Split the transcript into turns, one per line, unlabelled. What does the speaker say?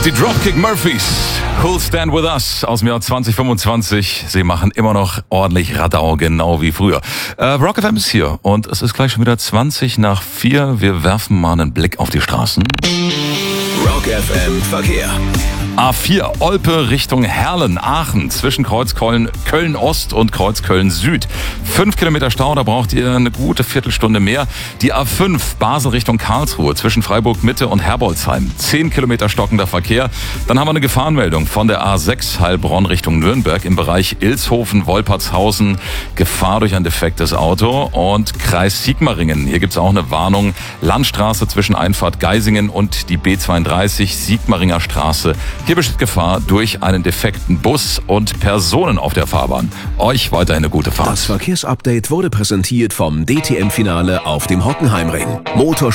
Die Dropkick Murphys, Who'll Stand With Us aus dem Jahr 2025. Sie machen immer noch ordentlich Radau, genau wie früher. Rock FM ist hier und es ist gleich schon wieder 20:04. Wir werfen mal einen Blick auf die Straßen.
Rock FM Verkehr.
A4 Olpe Richtung Herlen, Aachen, zwischen Kreuz Köln-Ost und Kreuz Köln-Süd. 5 Kilometer Stau, da braucht ihr eine gute Viertelstunde mehr. Die A5 Basel Richtung Karlsruhe, zwischen Freiburg-Mitte und Herbolzheim. 10 Kilometer stockender Verkehr. Dann haben wir eine Gefahrenmeldung von der A6 Heilbronn Richtung Nürnberg im Bereich Ilshausen-Wolpertshausen. Gefahr durch ein defektes Auto. Und Kreis Sigmaringen, hier gibt's auch eine Warnung. Landstraße zwischen Einfahrt Geisingen und die B32 Sigmaringer Straße. Hier besteht Gefahr durch einen defekten Bus und Personen auf der Fahrbahn. Euch weiterhin eine gute Fahrt.
Das Verkehrsupdate wurde präsentiert vom DTM-Finale auf dem Hockenheimring.